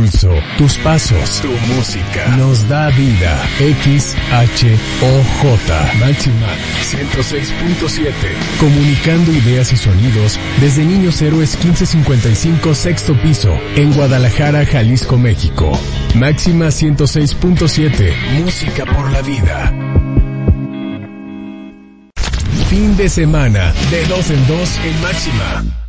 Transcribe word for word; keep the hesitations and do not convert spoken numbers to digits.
pulso, tus pasos, tu música, nos da vida. X H O J, Máxima ciento seis punto siete. Comunicando ideas y sonidos desde Niños Héroes quince cincuenta y cinco, sexto piso, en Guadalajara, Jalisco, México. Máxima ciento seis punto siete, música por la vida. Fin de semana, de dos en dos en Máxima.